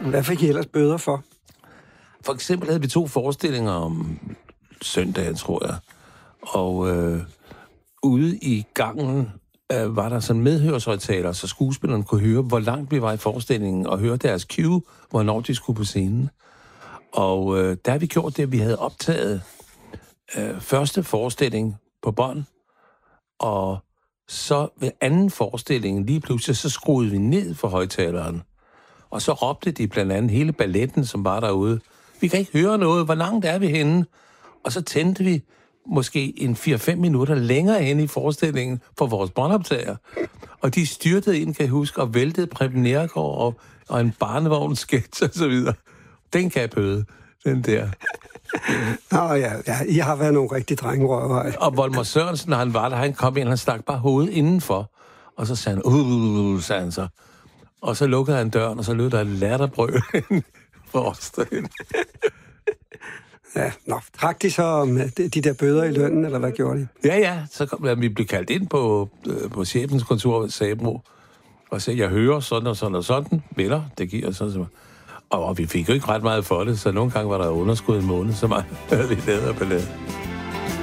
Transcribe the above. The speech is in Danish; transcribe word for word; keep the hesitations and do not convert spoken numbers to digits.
Hvad fik I ellers bøder for? For eksempel havde vi to forestillinger om søndagen, tror jeg. Og øh, ude i gangen øh, var der sådan medhørshøjtaler, så skuespillerne kunne høre, hvor langt vi var i forestillingen, og høre deres cue, hvornår de skulle på scenen. Og øh, der har vi gjort det, at vi havde optaget øh, første forestilling på bånd, og så ved anden forestilling, lige pludselig, så skruede vi ned for højtaleren. Og så råbte de blandt andet hele balletten, som var derude. Vi kan ikke høre noget, hvor langt er vi henne? Og så tændte vi måske en fire til fem minutter længere hen i forestillingen for vores båndoptager. Og de styrtede ind, kan jeg huske, og væltede Preben Neergaard og, og en barnevognssketch og så videre. Den kan jeg bøde, den der. Nå ja, ja, I har været nogle rigtig drengerøver. Og Volmer Sørensen, når han var der, han kom ind, han stak bare hovedet indenfor. Og så sagde han, uh, sagde han så. Og så lukkede han døren, og så lød der et latterbrøl for os derinde. Ja, nå, trak de så om de der bøder i lønnen, eller hvad gjorde de? Ja, ja, så kom, ja, vi blev kaldt ind på, øh, på chefens kontor i Sabro, og sagde, jeg hører sådan og sådan og sådan, venner, det giver sådan så. Og, og vi fik jo ikke ret meget for det, så nogle gange var der underskud i måneden, så meget havde vi lavet af ballade.